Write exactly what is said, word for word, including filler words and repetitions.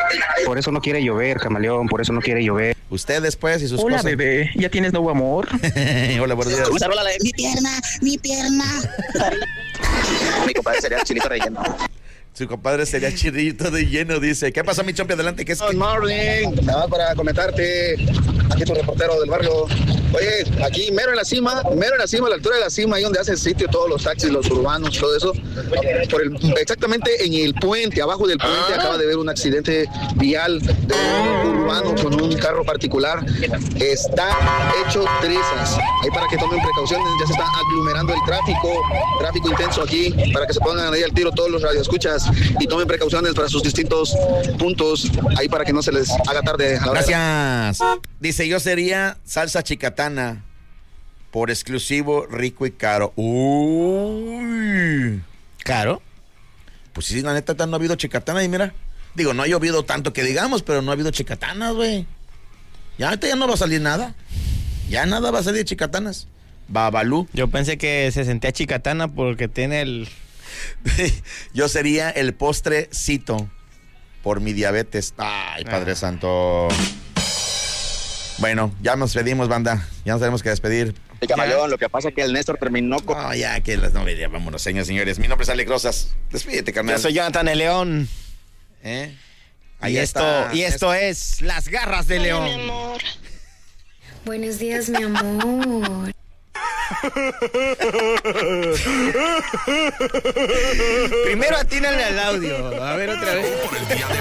Por eso no quiere llover, camaleón, por eso no quiere llover. Usted después y sus Hola, cosas. bebé, ¿ya tienes nuevo amor? Hola, buenos días. Esa rola de mi pierna, mi pierna. Mi compadre sería chilito relleno. Su compadre sería chirrito de lleno, dice. ¿Qué pasó, mi chompi? Adelante, ¿qué es? Good morning, nada más para comentarte, aquí tu reportero del barrio. Oye, aquí mero en la cima, mero en la cima, a la altura de la cima, ahí donde hacen sitio todos los taxis, los urbanos, todo eso. Por el, exactamente en el puente, abajo del puente, acaba de haber un accidente vial de un urbano con un carro particular. Está hecho trizas. Ahí para que tomen precauciones, ya se está aglomerando el tráfico, tráfico intenso aquí, para que se pongan ahí al tiro todos los radioescuchas y tomen precauciones para sus distintos puntos, ahí para que no se les haga tarde a la hora. Gracias. Dice, yo sería salsa chicatana por exclusivo, rico y caro. Uy. ¿Caro? Pues sí, la neta, no ha habido chicatana y mira. Digo, no ha llovido tanto que digamos, pero no ha habido chicatanas, güey. Ya ahorita ya no va a salir nada. Ya nada va a salir chicatanas. Babalú. Yo pensé que se sentía chicatana porque tiene el... Yo sería el postrecito por mi diabetes. Ay, Padre ah. Santo. Bueno, ya nos despedimos, banda. Ya nos tenemos que despedir. El camaleón, lo que pasa es que el Néstor terminó con... Oh, ya, que las no, ya, vámonos, señores, señores. Mi nombre es Alex Rosas. Despídete, carnal. Yo soy Jonathan el León. ¿Eh? Ahí y esto, está. Y esto es Las Garras de León. Hola, mi amor. Buenos días, mi amor. Primero atínale al audio. A ver, otra vez.